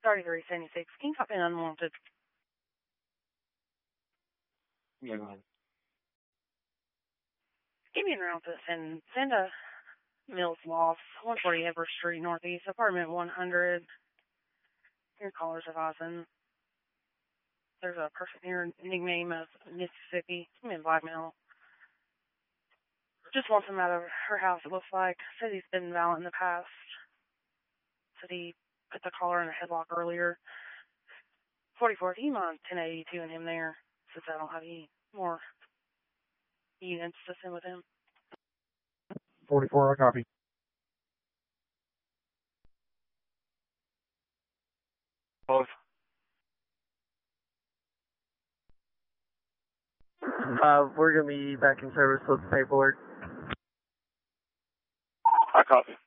3376. Can you copy an unwanted? Yeah, go ahead. Give me an round to send a Mills Loft, 140 Everett Street, Northeast, apartment 100. Your caller's advising. There's a person here, nickname of Mississippi. Give me a blackmail. Just wants him out of her house, it looks like. Said he's been violent in the past. Said he put the caller in a headlock earlier. 44, do you mind 1082 and him there? Since I don't have any more units to send with him. 44, I copy. Both. We're going to be back in service with the paperwork. I copy.